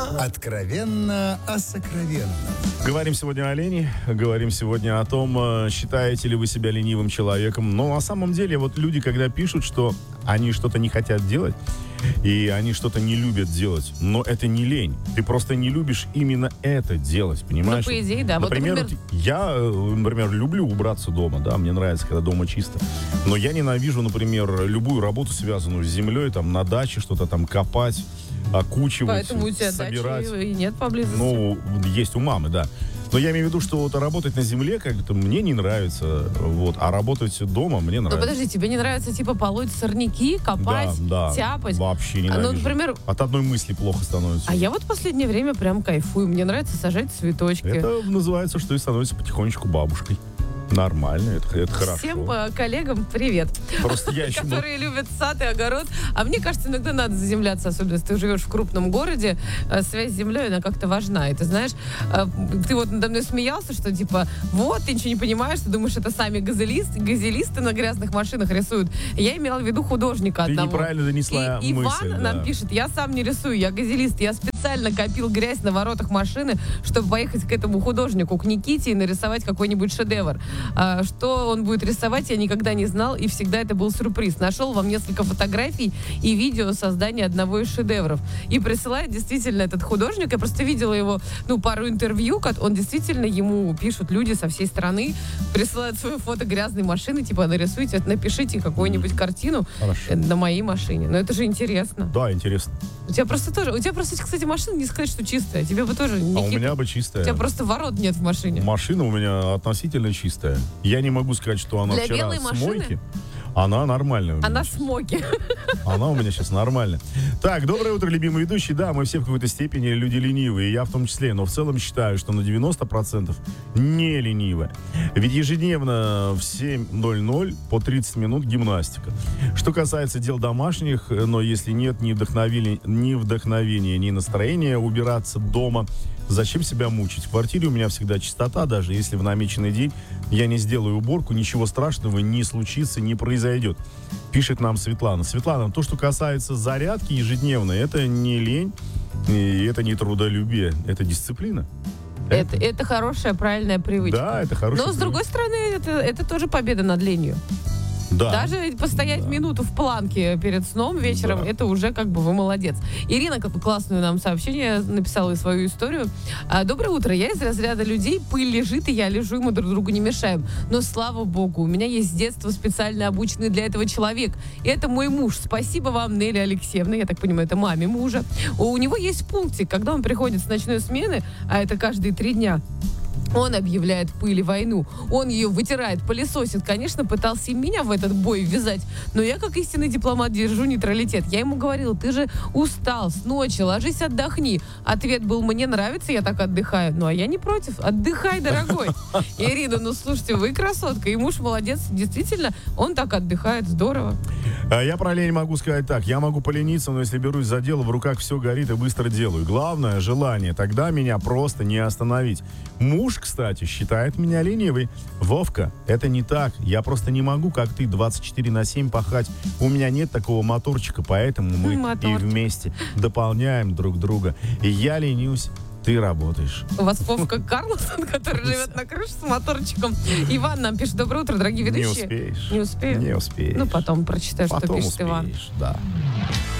Откровенно о сокровенном. Говорим сегодня о лени, говорим сегодня о том, считаете ли вы себя ленивым человеком. Но на самом деле вот люди, когда пишут, что они что-то не хотят делать, и они что-то не любят делать, но это не лень. Ты просто не любишь именно это делать, понимаешь? Ну, по идее, да. Например, вот, я, люблю убраться дома, да, мне нравится, когда дома чисто. Но я ненавижу, например, любую работу, связанную с землей, там, на даче что-то там копать, окучивать, поэтому у тебя собирать. дачи и нет поблизости. Ну, есть у мамы, да. Но я имею в виду, что вот работать на земле как-то мне не нравится, вот, а работать дома мне нравится. Ну, подожди, тебе не нравится, типа, полоть сорняки, копать, да, тяпать? Вообще ненавижу. Ну, например... От одной мысли плохо становится. А я вот в последнее время прям кайфую. Мне нравится сажать цветочки. Это называется, что и становится потихонечку бабушкой. Нормально, это хорошо. Всем коллегам привет. Просто я еще... Которые любят сад и огород. А мне кажется, иногда надо заземляться, особенно если ты живешь в крупном городе. Связь с землей, она как-то важна. И ты знаешь, ты вот надо мной смеялся, что типа, вот, ты ничего не понимаешь, ты думаешь, это сами газелисты на грязных машинах рисуют. Я имела в виду художника одного. Ты неправильно донесла и мысль. Иван нам пишет, я сам не рисую, я газелист. Я специально копил грязь на воротах машины, чтобы поехать к этому художнику, к Никите, и нарисовать какой-нибудь шедевр. Что он будет рисовать, я никогда не знал, и всегда это был сюрприз. Нашел вам несколько фотографий и видео создания одного из шедевров. И присылает действительно этот художник. Я просто видела его, пару интервью, он действительно, ему пишут люди со всей страны, присылают свое фото грязной машины, типа, нарисуйте, напишите какую-нибудь картину на моей машине. Но это же интересно. Да, интересно. У тебя просто, кстати, машина, не сказать, что чистая. Тебе бы тоже, Никита, у меня бы чистая. У тебя просто ворот нет в машине. Машина у меня относительно чистая. Я не могу сказать, что она для вчера белой с машины? мойки. Она нормальная. Она смоки. Она у меня сейчас нормальная. Так, доброе утро, любимый ведущий. Да, мы все в какой-то степени люди ленивые, я в том числе, но в целом считаю, что на 90% не ленивые. Ведь ежедневно в 7:00 по 30 минут гимнастика. Что касается дел домашних, но если нет ни вдохновения, ни настроения убираться дома, зачем себя мучить? В квартире у меня всегда чистота, даже если в намеченный день я не сделаю уборку, ничего страшного не случится, не произойдет. Пишет нам Светлана. Светлана, то, что касается зарядки ежедневной, это не лень, и это не трудолюбие, это дисциплина. Это хорошая, правильная привычка. Да, это хорошая Но, с другой стороны, это тоже победа над ленью. Да. Даже постоять минуту в планке перед сном вечером, это уже как бы вы молодец. Ирина классную нам сообщение написала и свою историю. Доброе утро. Я из разряда людей, пыль лежит, и я лежу, и мы друг другу не мешаем. Но, слава богу, у меня есть с детства специально обученный для этого человек. И это мой муж. Спасибо вам, Нелли Алексеевна. Я так понимаю, это маме мужа. У него есть пунктик, когда он приходит с ночной смены, а это каждые 3 дня, он объявляет пыли войну. Он ее вытирает, пылесосит. Конечно, пытался и меня в этот бой ввязать. Но я, как истинный дипломат, держу нейтралитет. Я ему говорила, ты же устал с ночи, ложись, отдохни. Ответ был, мне нравится, я так отдыхаю. Ну, а я не против. Отдыхай, дорогой. Ирина, слушайте, вы красотка. И муж молодец. Действительно, он так отдыхает. Здорово. Я про лень могу сказать так. Я могу полениться, но если берусь за дело, в руках все горит и быстро делаю. Главное — желание. Тогда меня просто не остановить. Муж, кстати, считает меня ленивой. Вовка, это не так. Я просто не могу, как ты, 24/7 пахать. У меня нет такого моторчика, поэтому мы и вместе дополняем друг друга. И я ленюсь, ты работаешь. У вас Вовка Карлсон, который живет на крыше с моторчиком. Иван нам пишет, доброе утро, дорогие ведущие. Не успеешь. Не успею? Не успеешь. Потом прочитаю, что Потом пишет успеешь, Иван. Да.